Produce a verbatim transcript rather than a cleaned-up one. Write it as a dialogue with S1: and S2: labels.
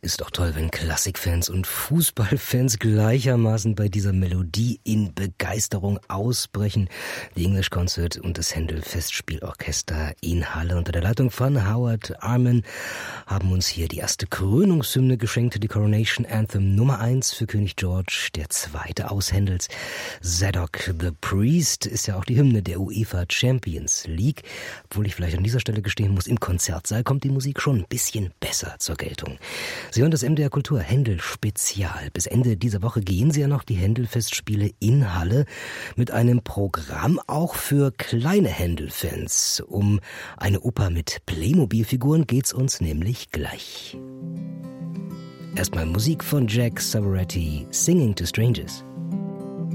S1: Ist doch toll, wenn Klassikfans und Fußballfans gleichermaßen bei dieser Melodie in Begeisterung ausbrechen. Die English Concert und das Händel Festspielorchester in Halle unter der Leitung von Howard Arman haben uns hier die erste Krönungshymne geschenkt, die Coronation Anthem Nummer eins für König George, der zweite aus Händels. Zadok the Priest ist ja auch die Hymne der UEFA Champions League. Obwohl ich vielleicht an dieser Stelle gestehen muss, im Konzertsaal kommt die Musik schon ein bisschen besser zur Geltung. Sie hören das M D R Kultur Händel Spezial. Bis Ende dieser Woche gehen Sie ja noch die Händel-Festspiele in Halle mit einem Programm auch für kleine Händel-Fans. Um eine Oper mit Playmobil-Figuren geht's uns nämlich gleich. Erstmal Musik von Jack Savoretti, Singing to Strangers.